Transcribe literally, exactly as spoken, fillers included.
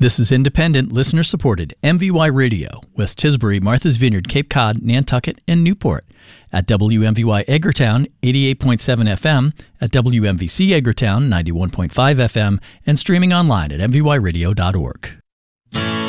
This is independent, listener-supported M V Y Radio, West Tisbury, Martha's Vineyard, Cape Cod, Nantucket, and Newport. At W M V Y Edgartown, eighty-eight point seven F M, at W M V C Edgartown, ninety-one point five F M, and streaming online at m v y radio dot org.